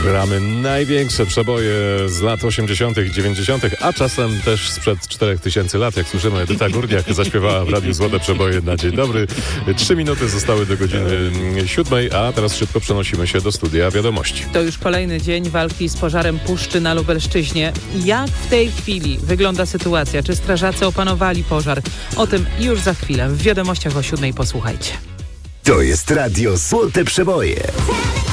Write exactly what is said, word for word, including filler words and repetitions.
Gramy największe przeboje z lat osiemdziesiątych i dziewięćdziesiątych, a czasem też sprzed czterech tysięcy lat. Jak słyszymy, Edyta Górniak zaśpiewała w Radiu Złote Przeboje na dzień dobry. Trzy minuty zostały do godziny siódmej, a teraz szybko przenosimy się do studia wiadomości. To już kolejny dzień walki z pożarem puszczy na Lubelszczyźnie. Jak w tej chwili wygląda sytuacja? Czy strażacy opanowali pożar? O tym już za chwilę. W wiadomościach o siódmej posłuchajcie. To jest Radio Złote Przeboje.